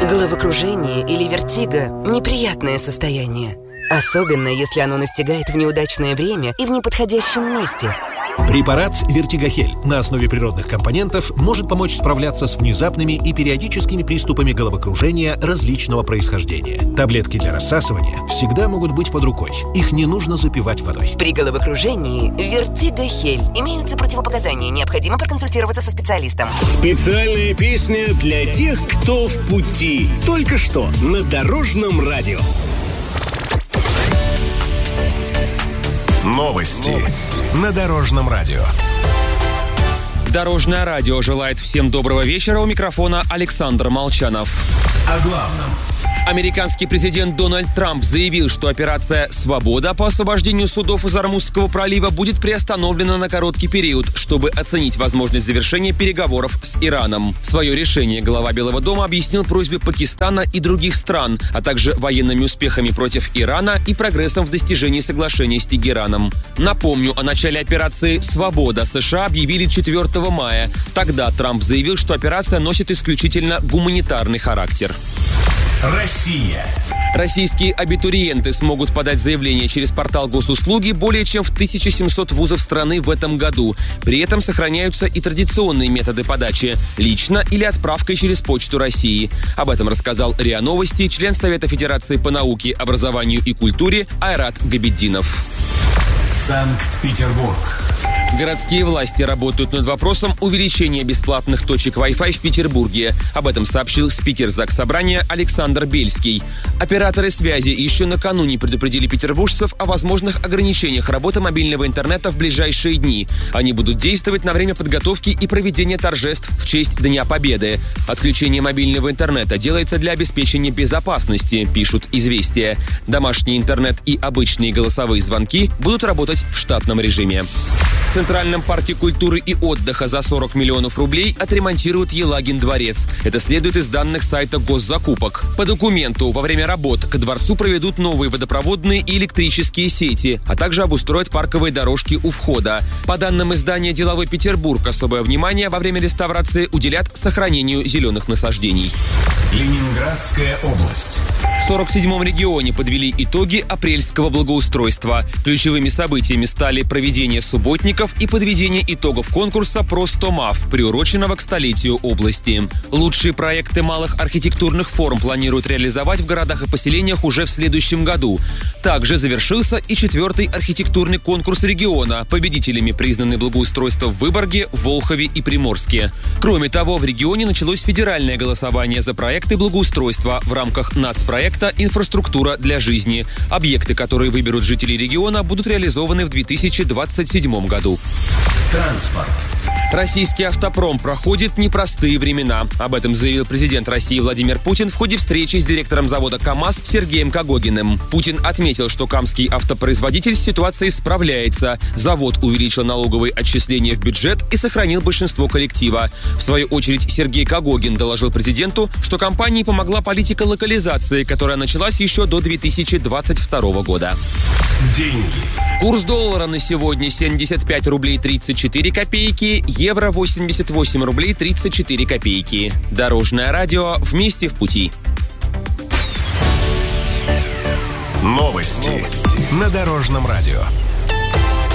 Головокружение или вертиго – неприятное состояние. Особенно, если оно настигает в неудачное время и в неподходящем месте. Препарат «Вертигохель» на основе природных компонентов может помочь справляться с внезапными и периодическими приступами головокружения различного происхождения. Таблетки для рассасывания всегда могут быть под рукой. Их не нужно запивать водой. При головокружении «Вертигохель» имеются противопоказания. Необходимо проконсультироваться со специалистом. Специальная песня для тех, кто в пути. Только что на Дорожном радио. Новости на Дорожном радио. Дорожное радио желает всем доброго вечера. У микрофона Александр Молчанов. О главном. Американский президент Дональд Трамп заявил, что операция «Свобода» по освобождению судов из Ормузского пролива будет приостановлена на короткий период, чтобы оценить возможность завершения переговоров с Ираном. Свое решение глава Белого дома объяснил просьбе Пакистана и других стран, а также военными успехами против Ирана и прогрессом в достижении соглашения с Тегераном. Напомню, о начале операции «Свобода» США объявили 4 мая. Тогда Трамп заявил, что операция носит исключительно гуманитарный характер. Россия. Российские абитуриенты смогут подать заявление через портал госуслуги более чем в 1700 вузов страны в этом году. При этом сохраняются и традиционные методы подачи – лично или отправкой через Почту России. Об этом рассказал РИА Новости член Совета Федерации по науке, образованию и культуре Айрат Габиддинов. Санкт-Петербург. Городские власти работают над вопросом увеличения бесплатных точек Wi-Fi в Петербурге. Об этом сообщил спикер Заксобрания Александр Бельский. Операторы связи еще накануне предупредили петербуржцев о возможных ограничениях работы мобильного интернета в ближайшие дни. Они будут действовать на время подготовки и проведения торжеств в честь Дня Победы. Отключение мобильного интернета делается для обеспечения безопасности, пишут «Известия». Домашний интернет и обычные голосовые звонки будут работать в штатном режиме. В Центральном парке культуры и отдыха за 40 миллионов рублей отремонтируют Елагин дворец. Это следует из данных сайта госзакупок. По документу, во время работ к дворцу проведут новые водопроводные и электрические сети, а также обустроят парковые дорожки у входа. По данным издания «Деловой Петербург», особое внимание во время реставрации уделят сохранению зеленых насаждений. Ленинградская область. В 47-м регионе подвели итоги апрельского благоустройства. Ключевыми событиями стали проведение субботников и подведение итогов конкурса «Простомав», приуроченного к столетию области. Лучшие проекты малых архитектурных форм планируют реализовать в городах и поселениях уже в следующем году. Также завершился и 4-й архитектурный конкурс региона. Победителями признаны благоустройство в Выборге, Волхове и Приморске. Кроме того, в регионе началось федеральное голосование за проекты благоустройства в рамках нацпроекта «Инфраструктура для жизни». Объекты, которые выберут жители региона, будут реализованы в 2027 году. Транспорт. Российский автопром проходит непростые времена. Об этом заявил президент России Владимир Путин в ходе встречи с директором завода КАМАЗ Сергеем Кагогиным. Путин отметил, что камский автопроизводитель с ситуацией справляется. Завод увеличил налоговые отчисления в бюджет и сохранил большинство коллектива. В свою очередь Сергей Кагогин доложил президенту, что компании помогла политика локализации, которая началась еще до 2022 года. Деньги. Курс доллара на сегодня 75 рублей 34 копейки, евро 88 рублей 34 копейки. Дорожное радио «Вместе в пути». Новости на Дорожном радио.